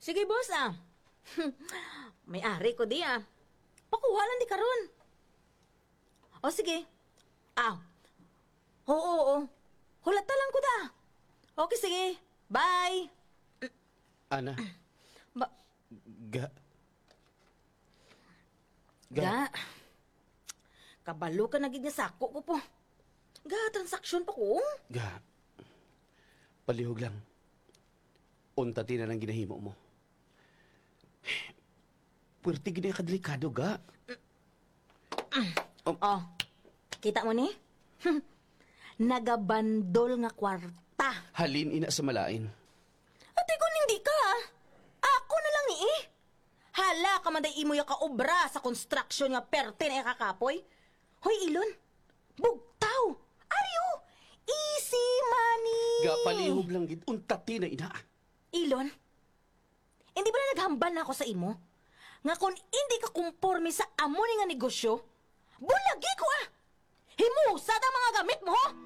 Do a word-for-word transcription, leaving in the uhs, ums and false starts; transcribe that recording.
Sige, boss, ah. May ari ko di, ah. Pakuha lang di karon. O, sige. Ah. Oo, oo, oo. Hulata lang ko da. Okay, sige. Bye. Ana, Ba ga... Ga. Kabalo ka na gid nga sako ko po. Ga, transaksyon pa ko. Ga, palihog lang. Unta na ng ginahimo mo. Puwerte gina ka delikado, ga. Oh, kita mo ni? Nagabandol nga kwarta. Halin ina sa malain. Ate kung hindi ka, ako na lang ni eh. Hala ka man day imo ya kaobra sa construction nga perte na kakapoy. Hoy Ilon, bugtaw, ariyo, easy money. Ga, palihog lang gid. Unta na ina. Ilon, hindi ba na naghambal na ako sa imo? Nga kung hindi ka kumporme sa amo ni nga negosyo, bulagi ko ah! Himusa ang mga gamit mo!